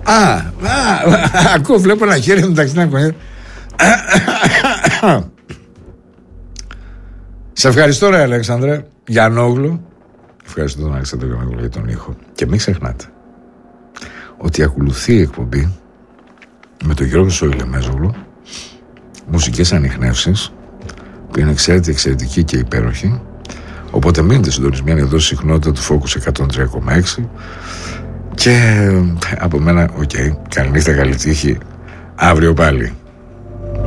Ακούω, βλέπω ένα χέρι μεταξύ να κονιέ. Σε ευχαριστώ, ρε Αλέξανδρε Γιαννόγλου. Ευχαριστώ τον Αλέξανδρο Γιαννόγλου για τον ήχο. Και μην ξεχνάτε ότι ακολουθεί η εκπομπή με τον Γιώργο Σοηλεμέζογλου, μουσικές ανιχνεύσεις που είναι εξαιρετική και υπέροχη. Οπότε μείνετε συντονισμένοι εδώ στη συχνότητα του Focus 103,6 και από μένα, καλή νύχτα, καλή τύχη, αύριο πάλι.